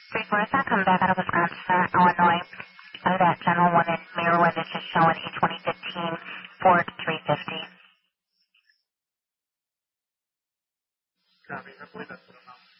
345, coming back out of Wisconsin, Illinois. That general one in Maryland is just showing a 2015 Ford 350. Copy. I believe that's what I'm on.